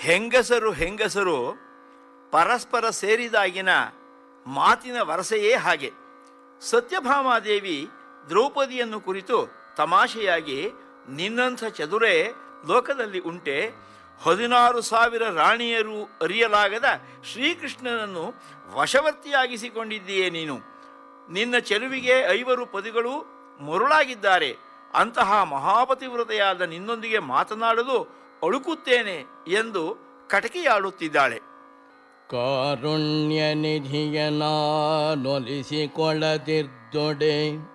ಹೆಂಗಸರು ಪರಸ್ಪರ ಸೇರಿದಾಗಿನ ಮಾತಿನ ವರಸೆಯೇ ಹಾಗೆ. ಸತ್ಯಭಾಮಾದೇವಿ ದ್ರೌಪದಿಯನ್ನು ಕುರಿತು ತಮಾಷೆಯಾಗಿ, ನಿನ್ನಂಥ ಚದುರೆ ಲೋಕದಲ್ಲಿ ಉಂಟೆ, 16,000 ರಾಣಿಯರು ಅರಿಯಲಾಗದ ಶ್ರೀಕೃಷ್ಣನನ್ನು ವಶವರ್ತಿಯಾಗಿಸಿಕೊಂಡಿದ್ದೀಯೇ ನೀನು. ನಿನ್ನ ಚೆಲುವಿಗೆ 5 ಪದಿಗಳು ಮರುಳಾಗಿದ್ದಾರೆ. ಅಂತಹ ಮಹಾಪತಿವ್ರತೆಯಾದ ನಿನ್ನೊಂದಿಗೆ ಮಾತನಾಡಲು ಅಳುಕುತ್ತೇನೆ ಎಂದು ಕಟಕಿಯಾಡುತ್ತಿದ್ದಾಳೆ. ಕಾರುಣ್ಯ ನಿಧಿಯನೊಲಿಸಿಕೊಳ್ಳದಿದ್ದೊಡೆ